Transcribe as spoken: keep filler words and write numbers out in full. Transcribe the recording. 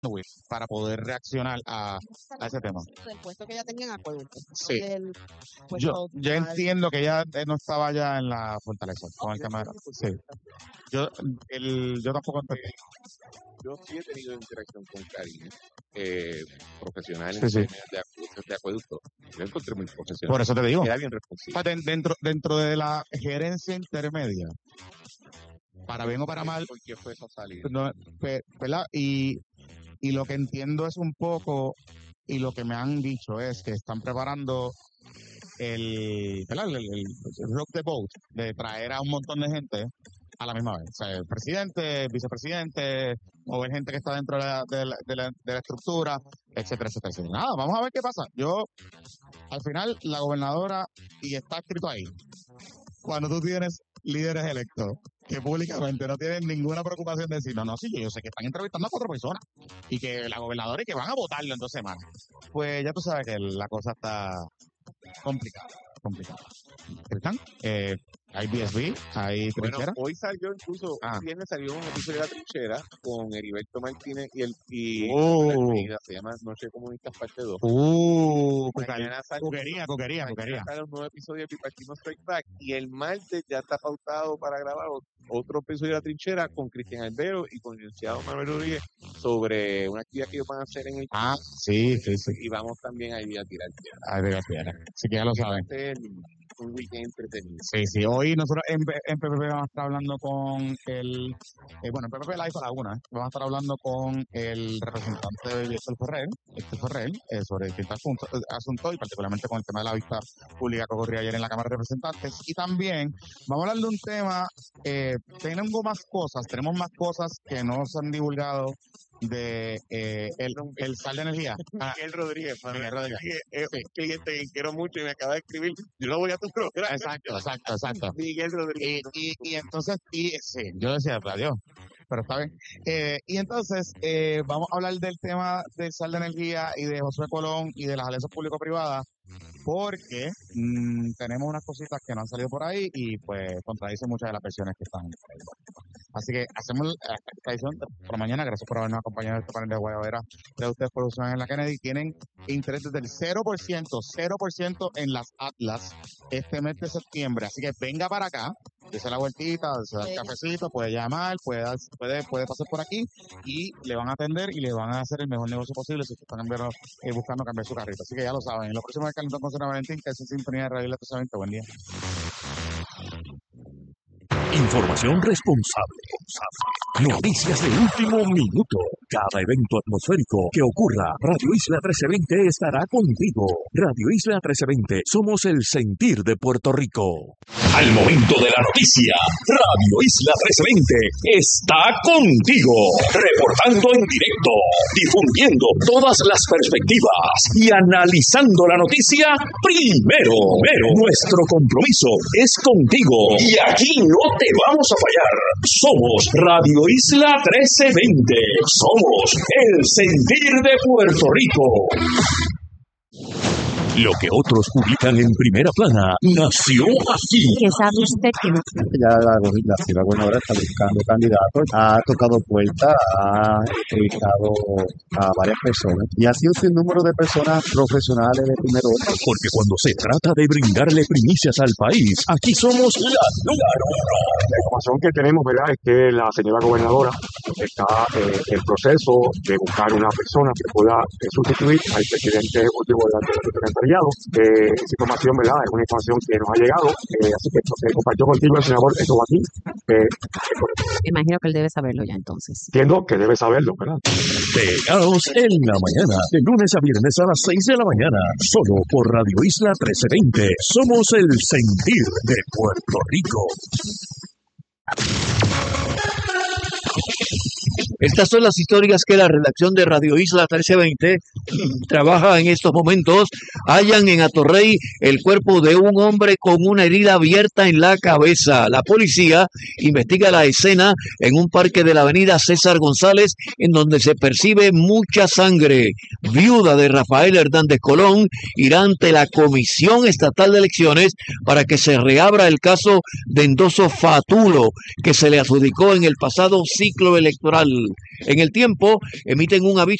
para poder reaccionar a, a ese tema. El puesto que ya tenían acueducto. Sí. El Yo, yo entiendo que ya eh, no estaba ya en la fortaleza con el tema. Sí. Yo, el, yo tampoco entendí. Yo sí he tenido interacción con Karina, eh, profesional Sí, en sí. de, acu- de acueducto. Yo encontré muy profesional. Por eso te digo. Era bien responsable. Den- Dentro, dentro de la gerencia intermedia, para bien o para mal, ¿Por qué fue esa salida? no, pe- ¿verdad? Y, y lo que entiendo es un poco, y lo que me han dicho es que están preparando el, ¿verdad? el, el, el rock the boat, de traer a un montón de gente a la misma vez. O sea, el presidente, el vicepresidente, mover gente que está dentro de la, de la, de la, de la estructura, etcétera, etcétera, etcétera. Nada, vamos a ver qué pasa. Yo, al final, la gobernadora, y está escrito ahí, cuando tú tienes líderes electos que públicamente no tienen ninguna preocupación de decir, no, no, sí, yo sé que están entrevistando a cuatro personas y que la gobernadora y que van a votarlo en dos semanas. Pues ya tú sabes que la cosa está complicada, complicada. ¿Están? Eh, hay B S B, hay Bueno, trinchera. hoy salió incluso, Ah. el viernes salió un episodio de La Trinchera con Heriberto Martínez y el y Oh. la Avenida, se llama Noche de Comunistas parte dos. Uh, Mañana sale, coquería, coquería, mañana coquería. sale un nuevo episodio de Bipartismo Strike Back y el martes ya está pautado para grabar o- otro episodio de La Trinchera con Cristian Albero y con el licenciado Manuel Rodríguez sobre una actividad que ellos van a hacer en el Ah, sí, sí, sí. y vamos también ahí a tirar. Ay, de piedra. Así que ya lo saben. Este es un weekend entretenido. Sí, sí. Hoy nosotros en, P- en P P P vamos a estar hablando con el... Eh, bueno, en P P P Live a la una. ¿eh? Vamos a estar hablando con el representante de Héctor Ferrer, Héctor Ferrer eh, sobre distintos asuntos, eh, asuntos y particularmente con el tema de la vista pública que ocurrió ayer en la Cámara de Representantes. Y también vamos a hablar de un tema, eh, tenemos más cosas, tenemos más cosas que no se han divulgado de eh, el, el sal de energía. Ah, Miguel Rodríguez, Manuel Miguel Rodríguez. Rodríguez es Sí. un cliente que quiero mucho y me acaba de escribir. Yo no voy a tu programa. exacto, exacto, exacto. Miguel Rodríguez. Y, y, y entonces, y sí, yo decía, adiós, pero está bien. Eh, y entonces, eh, vamos a hablar del tema del sal de energía y de Josué Colón y de las alianzas público-privadas, porque mm, tenemos unas cositas que no han salido por ahí y pues contradicen muchas de las versiones que están por ahí. Así que hacemos eh, esta edición por la mañana. Gracias por habernos acompañado en este panel de Guayabera de ustedes por en la Kennedy. Tienen intereses del cero por ciento, cero por ciento en las Atlas este mes de septiembre. Así que venga para acá, dése la vueltita, se da el cafecito, puede llamar, puede, dar- puede, puede pasar por aquí y le van a atender y le van a hacer el mejor negocio posible si están cambiando, eh, buscando cambiar su carrito. Así que ya lo saben. En lo próximo del Calentón con San Valentín, que es en sintonía de Radio Isla trescientos veinte. Buen día. Información responsable. Noticias de último minuto. Cada evento atmosférico que ocurra, Radio Isla trescientos veinte estará contigo. Radio Isla trescientos veinte, somos el sentir de Puerto Rico. Al momento de la noticia, Radio Isla trescientos veinte está contigo. Reportando en directo, difundiendo todas las perspectivas y analizando la noticia primero. Pero nuestro compromiso es contigo y aquí no te vamos a fallar. Somos Radio Isla trescientos veinte. Somos el sentir de Puerto Rico. Lo que otros publican en primera plana nació aquí. ¿Qué sabe usted que no? Ya la, la ciudad gobernadora está buscando candidatos, ha tocado puertas, ha entrevistado a varias personas y ha sido un número de personas profesionales de primer orden. Porque cuando se trata de brindarle primicias al país, aquí somos la número uno. La información que tenemos, ¿verdad?, es que la señora gobernadora está eh, en proceso de buscar una persona que pueda eh, sustituir al presidente ejecutivo del secretario. Eh, esa información, ¿verdad?, es una información que nos ha llegado, eh, así que esto se compartió contigo el senador Esto aquí. Eh, Me imagino que él debe saberlo ya entonces. entiendo que debe saberlo, ¿verdad? Pegados en la mañana, de lunes a viernes a las seis de la mañana, solo por Radio Isla trescientos veinte. Somos el sentir de Puerto Rico. Estas son las historias que la redacción de Radio Isla trescientos veinte trabaja en estos momentos. Hallan en Atorrey el cuerpo de un hombre con una herida abierta en la cabeza. La policía investiga la escena en un parque de la avenida César González, en donde se percibe mucha sangre. Viuda de Rafael Hernández Colón irá ante la Comisión Estatal de Elecciones para que se reabra el caso de endoso fatulo que se le adjudicó en el pasado ciclo electoral. En el tiempo emiten un aviso